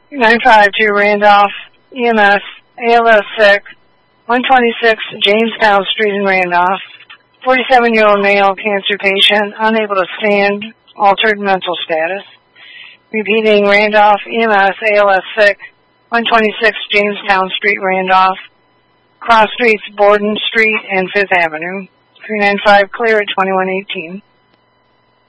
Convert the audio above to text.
952 Randolph, EMS, ALS sick, 126 Jamestown Street in Randolph, 47-year-old male cancer patient, unable to stand, altered mental status. Repeating, Randolph, EMS, ALS sick, 126 Jamestown Street, Randolph, cross streets Borden Street and 5th Avenue. 395 clear at 2118.